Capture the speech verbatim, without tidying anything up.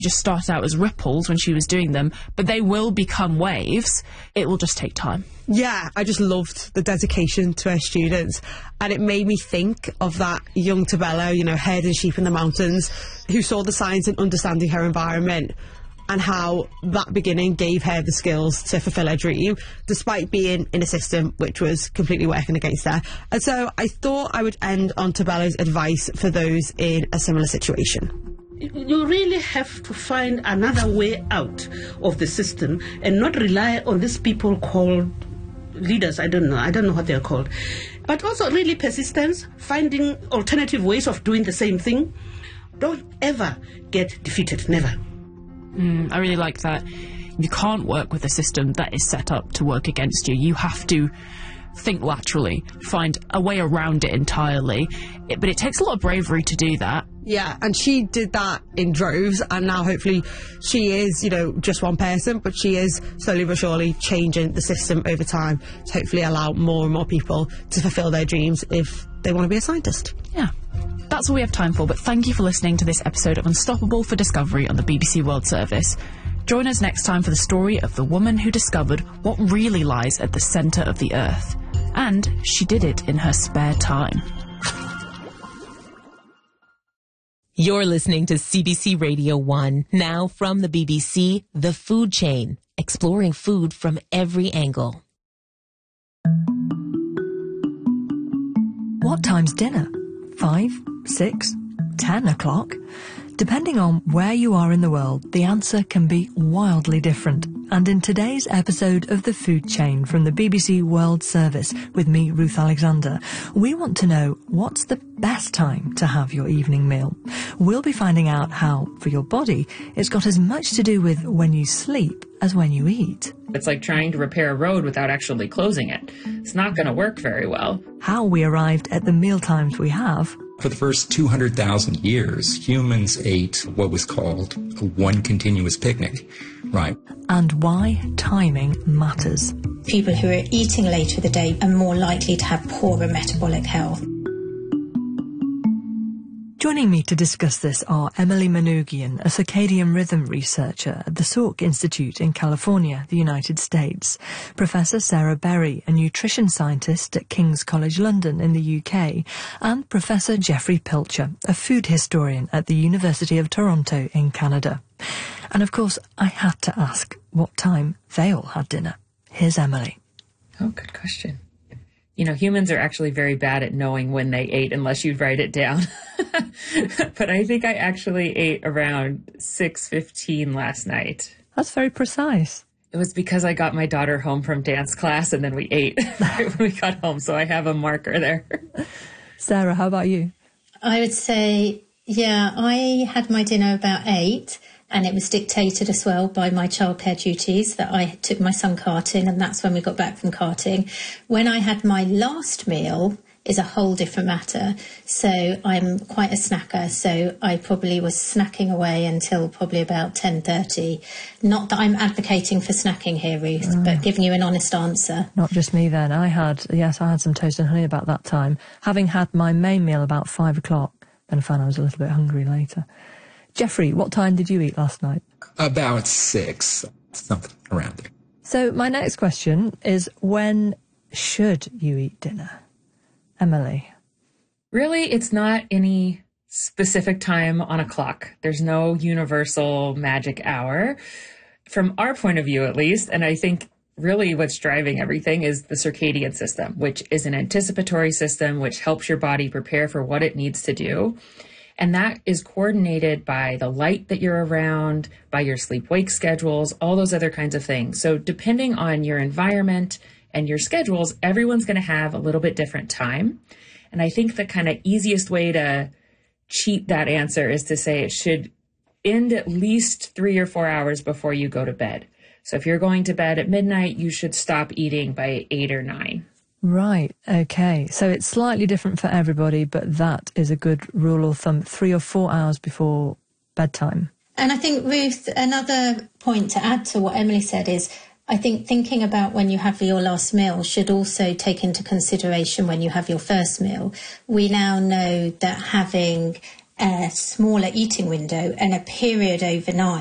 just started out as ripples when she was doing them, but they will become waves. It will just take time. Yeah, I just loved the dedication to her students, and it made me think of that young Tabello, you know, herding sheep in the mountains, who saw the science in understanding her environment, and how that beginning gave her the skills to fulfil her dream, despite being in a system which was completely working against her. And so I thought I would end on Tabello's advice for those in a similar situation. You really have to find another way out of the system and not rely on these people called leaders. I don't know. I don't know what they're called. But also really persistence, finding alternative ways of doing the same thing. Don't ever get defeated. Never. Mm, I really like that. You can't work with a system that is set up to work against you. You have to think laterally, find a way around it entirely. It, but it takes a lot of bravery to do that. Yeah, and she did that in droves, and now hopefully she is, you know, just one person, but she is slowly but surely changing the system over time to hopefully allow more and more people to fulfil their dreams if they want to be a scientist. Yeah. That's all we have time for, but thank you for listening to this episode of Unstoppable for Discovery on the B B C World Service. Join us next time for the story of the woman who discovered what really lies at the centre of the Earth. And she did it in her spare time. You're listening to C B C Radio one. Now from the B B C, The Food Chain, exploring food from every angle. What time's dinner? Five? Six? Ten o'clock? Depending on where you are in the world, the answer can be wildly different. And in today's episode of The Food Chain from the B B C World Service with me, Ruth Alexander, we want to know what's the best time to have your evening meal. We'll be finding out how, for your body, it's got as much to do with when you sleep as when you eat. It's like trying to repair a road without actually closing it. It's not going to work very well. How we arrived at the meal times we have. For the first two hundred thousand years, humans ate what was called a one continuous picnic, right? And why timing matters. People who are eating later in the day are more likely to have poorer metabolic health. Joining me to discuss this are Emily Manoogian, a circadian rhythm researcher at the Salk Institute in California, the United States, Professor Sarah Berry, a nutrition scientist at King's College London in the U K, and Professor Geoffrey Pilcher, a food historian at the University of Toronto in Canada. And of course, I had to ask what time they all had dinner. Here's Emily. Oh, good question. You know, humans are actually very bad at knowing when they ate unless you write it down. But I think I actually ate around six fifteen last night. That's very precise. It was because I got my daughter home from dance class and then we ate right when we got home. So I have a marker there. Sarah, how about you? I would say, yeah, I had my dinner about eight. And it was dictated as well by my childcare duties that I took my son karting, and that's when we got back from karting. When I had my last meal is a whole different matter. So I'm quite a snacker, so I probably was snacking away until probably about ten thirty. Not that I'm advocating for snacking here, Ruth, mm. but giving you an honest answer. Not just me then. I had, yes, I had some toast and honey about that time. Having had my main meal about five o'clock, then I found I was a little bit hungry later. Geoffrey, what time did you eat last night? About six, something around there. So my next question is, when should you eat dinner? Emily? Really, it's not any specific time on a clock. There's no universal magic hour. From our point of view, at least, and I think really what's driving everything is the circadian system, which is an anticipatory system which helps your body prepare for what it needs to do. And that is coordinated by the light that you're around, by your sleep-wake schedules, all those other kinds of things. So depending on your environment and your schedules, everyone's going to have a little bit different time. And I think the kind of easiest way to cheat that answer is to say it should end at least three or four hours before you go to bed. So if you're going to bed at midnight, you should stop eating by eight or nine. Right, okay. So it's slightly different for everybody, but that is a good rule of thumb, three or four hours before bedtime. And I think, Ruth, another point to add to what Emily said is, I think thinking about when you have your last meal should also take into consideration when you have your first meal. We now know that having a smaller eating window and a period overnight.